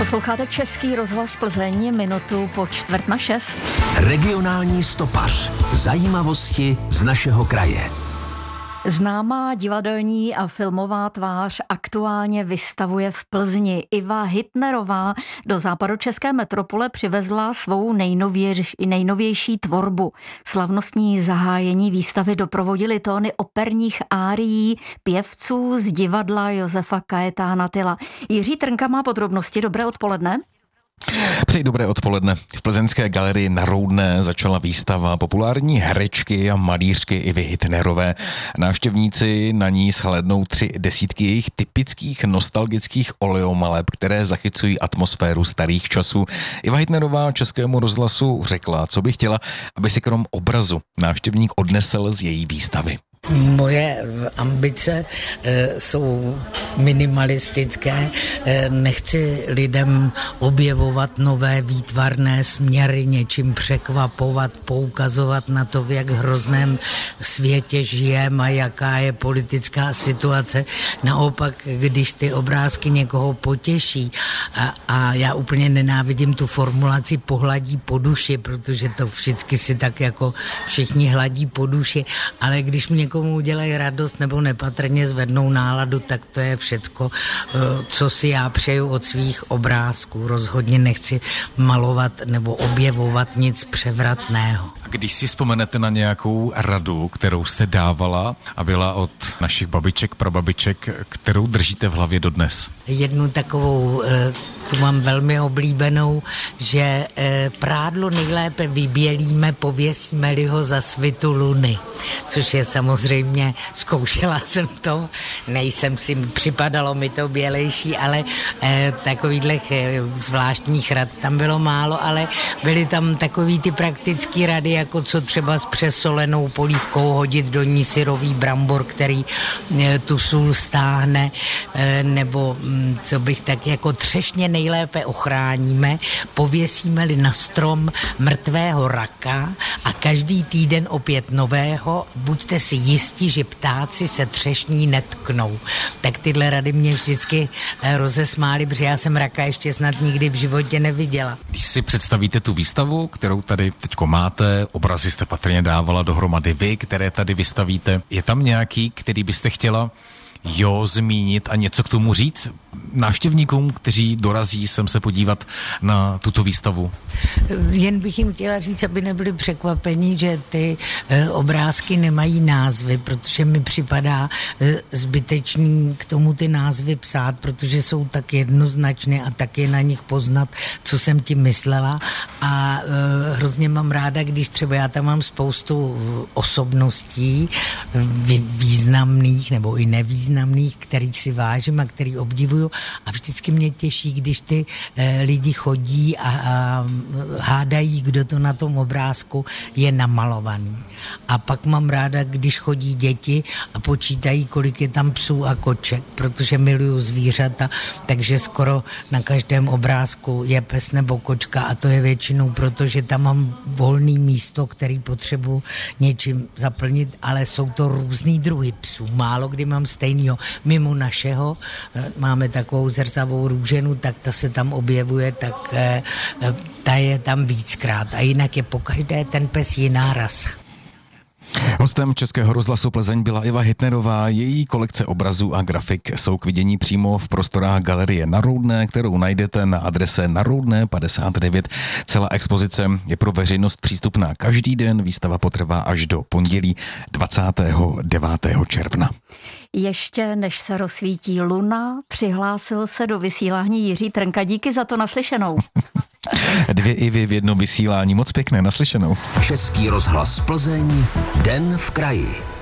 Posloucháte Český rozhlas Plzeň, minutu po 5:45. Regionální stopař. Zajímavosti z našeho kraje. Známá divadelní a filmová tvář aktuálně vystavuje v Plzni. Iva Hitnerová do západočeské metropole přivezla svou nejnovější tvorbu. Slavnostní zahájení výstavy doprovodily tóny operních árií pěvců z divadla Josefa Kajetána Tyla. Jiří Trnka má podrobnosti. Dobré odpoledne. Přeji dobré odpoledne. V plzeňské galerii na Roudné začala výstava populární herečky a malířky Ivy Hitnerové. Návštěvníci na ní shlédnou 3 desítky jejich typických nostalgických oleomaleb, které zachycují atmosféru starých časů. Iva Hitnerová Českému rozhlasu řekla, co by chtěla, aby si krom obrazu návštěvník odnesl z její výstavy. Moje ambice jsou minimalistické. Nechci lidem objevovat nové výtvarné směry, něčím překvapovat, poukazovat na to, v jak hrozném světě žijeme a jaká je politická situace. Naopak, když ty obrázky někoho potěší a já úplně nenávidím tu formulaci pohladí po duši, protože to vždycky si tak jako všichni hladí po duši, ale když mě někomu udělají radost nebo nepatrně zvednou náladu, tak to je všecko, co si já přeju od svých obrázků. Rozhodně nechci malovat nebo objevovat nic převratného. A když si vzpomenete na nějakou radu, kterou jste dávala a byla od našich babiček, prababiček, kterou držíte v hlavě dodnes? Jednu takovou tu mám velmi oblíbenou, že prádlo nejlépe vybělíme, pověsíme-li ho za svitu luny. Což je samozřejmě, zkoušela jsem to, nejsem si, připadalo mi to bělejší, ale takovýhle zvláštních rad tam bylo málo, ale byly tam takový ty praktický rady, jako co třeba s přesolenou polívkou hodit do ní syrový brambor, který tu sůl stáhne, nebo co bych tak jako třešně nejlépe ochráníme, pověsíme-li na strom mrtvého raka a každý týden opět nového, buďte si jistí, že ptáci se třešní netknou. Tak tyhle rady mě vždycky rozesmály, protože já jsem raka ještě snad nikdy v životě neviděla. Když si představíte tu výstavu, kterou tady teďko máte, obrazy jste patrně dávala dohromady vy, které tady vystavíte, je tam nějaký, který byste chtěla zmínit a něco k tomu říct návštěvníkům, kteří dorazí sem se podívat na tuto výstavu? Jen bych jim chtěla říct, aby nebyli překvapení, že ty obrázky nemají názvy, protože mi připadá zbytečný k tomu ty názvy psát, protože jsou tak jednoznačné a tak je na nich poznat, co jsem tím myslela, a hrozně mám ráda, když třeba já tam mám spoustu osobností významných nebo i nevýznamných, kterých si vážím a který obdivuju, a vždycky mě těší, když ty lidi chodí a hádají, kdo to na tom obrázku je namalovaný. A pak mám ráda, když chodí děti a počítají, kolik je tam psů a koček, protože miluju zvířata, takže skoro na každém obrázku je pes nebo kočka, a to je většinou proto, že tam mám volný místo, který potřebuji něčím zaplnit, ale jsou to různý druhy psů. Málo kdy mám stejného. Mimo našeho máme takovou zrcavou růženu, tak ta se tam objevuje, tak ta je tam víckrát. A jinak je pokaždé ten pes jiná rasa. Hostem Českého rozhlasu Plzeň byla Iva Hitnerová. Její kolekce obrazů a grafik jsou k vidění přímo v prostorách galerie na Roudné, kterou najdete na adrese na Roudné 59. Celá expozice je pro veřejnost přístupná každý den. Výstava potrvá až do pondělí 29. června. Ještě než se rozsvítí luna, přihlásil se do vysílání Jiří Trnka. Díky za to, naslyšenou. 2 Ivy v jednom vysílání. Moc pěkné, naslyšenou. Český rozhlas Plzeň, den v kraji.